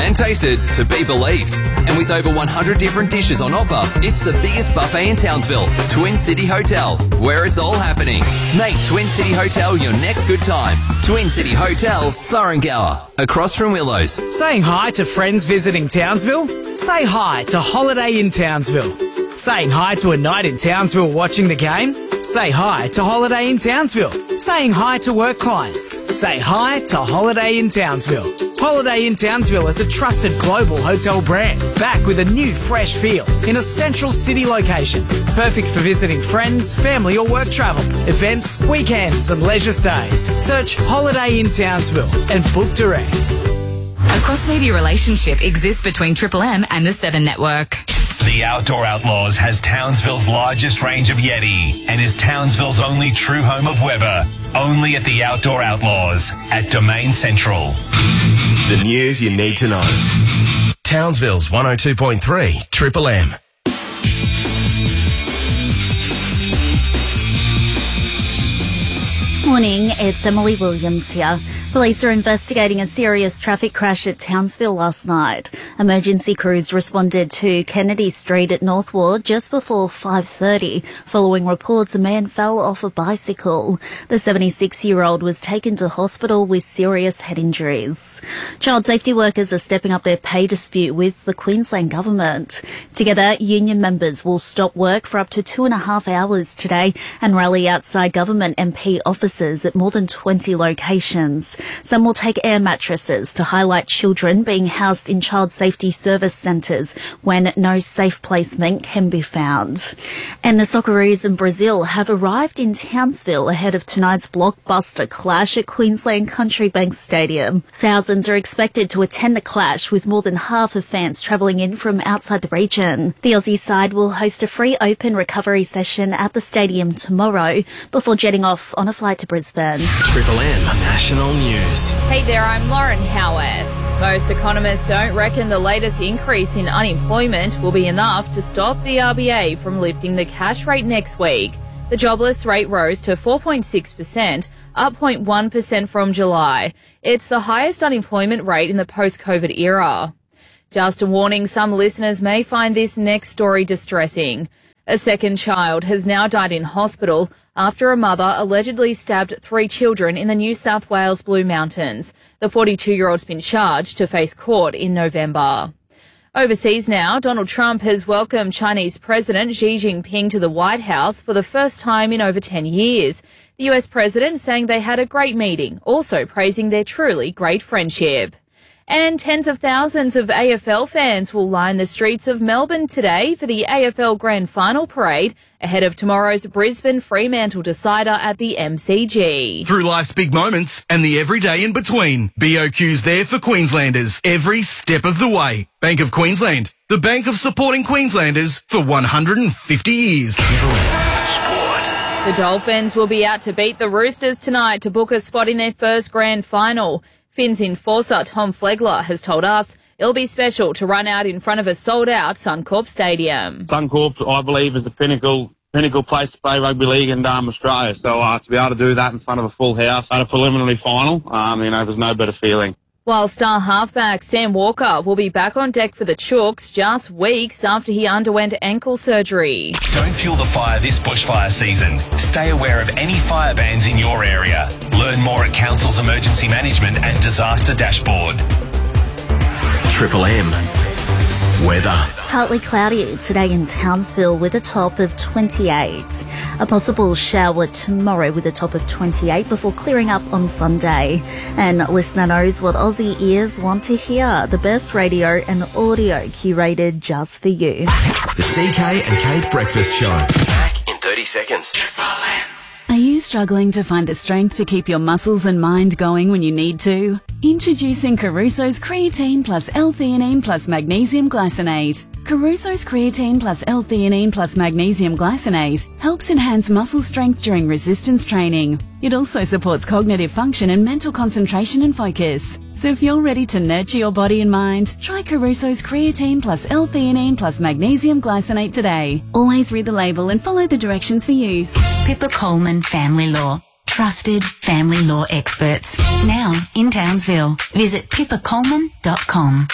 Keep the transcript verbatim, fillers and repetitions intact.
and tasted to be believed. And with over one hundred different dishes on offer, it's the biggest buffet in Townsville, Twin City Hotel, where it's all happening. Make Twin City Hotel your next good time. Twin City Hotel, Thurrangower, across from Willows. Saying hi to friends visiting Townsville? Say hi to Holiday in Townsville. Saying hi to a night in Townsville watching the game? Say hi to Holiday in Townsville. Saying hi to work clients? Say hi to Holiday in Townsville. Holiday in Townsville is a trusted global hotel brand, back with a new fresh feel in a central city location. Perfect for visiting friends, family or work travel, events, weekends and leisure stays. Search Holiday in Townsville and book direct. A cross-media relationship exists between Triple M and the Seven Network. The Outdoor Outlaws has Townsville's largest range of Yeti and is Townsville's only true home of Weber. Only at the Outdoor Outlaws at Domain Central. The news you need to know. Townsville's one oh two point three Triple M. Morning, it's Emily Williams here. Police are investigating a serious traffic crash at Townsville last night. Emergency crews responded to Kennedy Street at North Ward just before five thirty, following reports a man fell off a bicycle. The seventy-six-year-old was taken to hospital with serious head injuries. Child safety workers are stepping up their pay dispute with the Queensland government. Together, union members will stop work for up to two and a half hours today and rally outside government M P offices at more than twenty locations. Some will take air mattresses to highlight children being housed in child safety service centres when no safe placement can be found. And the Socceroos in Brazil have arrived in Townsville ahead of tonight's blockbuster clash at Queensland Country Bank Stadium. Thousands are expected to attend the clash, with more than half of fans travelling in from outside the region. The Aussie side will host a free open recovery session at the stadium tomorrow before jetting off on a flight to Brisbane. Triple M National News. Hey there, I'm Lauren Howard. Most economists don't reckon the latest increase in unemployment will be enough to stop the R B A from lifting the cash rate next week. The jobless rate rose to four point six percent, up zero point one percent from July. It's the highest unemployment rate in the post-COVID era. Just a warning, some listeners may find this next story distressing. A second child has now died in hospital after a mother allegedly stabbed three children in the New South Wales Blue Mountains. The forty-two-year-old's been charged to face court in November. Overseas now, Donald Trump has welcomed Chinese President Xi Jinping to the White House for the first time in over ten years. The U S president saying they had a great meeting, also praising their truly great friendship. And tens of thousands of A F L fans will line the streets of Melbourne today for the A F L Grand Final Parade ahead of tomorrow's Brisbane Fremantle decider at the M C G. Through life's big moments and the everyday in between, B O Q's there for Queenslanders every step of the way. Bank of Queensland, the bank of supporting Queenslanders for one hundred fifty years. Sport. The Dolphins will be out to beat the Roosters tonight to book a spot in their first grand final. Finns enforcer Tom Flegler has told us it'll be special to run out in front of a sold-out Suncorp Stadium. Suncorp, I believe, is the pinnacle pinnacle place to play rugby league in um, Australia. So uh, to be able to do that in front of a full house at a preliminary final, um, you know, there's no better feeling. While star halfback Sam Walker will be back on deck for the Chooks just weeks after he underwent ankle surgery. Don't fuel the fire this bushfire season. Stay aware of any fire bans in your area. Learn more at Council's Emergency Management and Disaster Dashboard. Triple M. Weather. Partly cloudy today in Townsville with a top of twenty-eight. A possible shower tomorrow with a top of twenty-eight before clearing up on Sunday. And listener knows what Aussie ears want to hear. The best radio and audio curated just for you. The C K and Kate Breakfast Show. Back in thirty seconds. Are you struggling to find the strength to keep your muscles and mind going when you need to? Introducing Caruso's Creatine Plus L-Theanine Plus Magnesium Glycinate. Caruso's Creatine Plus L-Theanine Plus Magnesium Glycinate helps enhance muscle strength during resistance training. It also supports cognitive function and mental concentration and focus. So if you're ready to nurture your body and mind, try Caruso's Creatine Plus L-Theanine Plus Magnesium Glycinate today. Always read the label and follow the directions for use. Pippa Coleman Family Law. Trusted family law experts. Now in Townsville. Visit pippa coleman dot com.